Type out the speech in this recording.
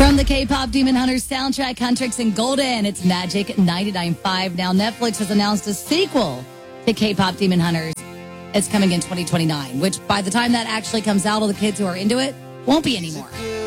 From the K-pop Demon Hunters soundtrack, Huntrix and Golden, it's Magic 99.5. Now, Netflix has announced a sequel to K-pop Demon Hunters. It's coming in 2029, which by the time that actually comes out, all the kids who are into it won't be anymore.